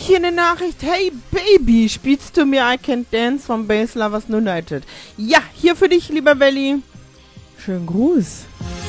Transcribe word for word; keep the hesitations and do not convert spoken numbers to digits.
ich hier eine Nachricht. Hey Baby, spielst du mir I Can't Dance von Bass Lovers United? Ja, hier für dich, lieber Belly. Schönen Gruß.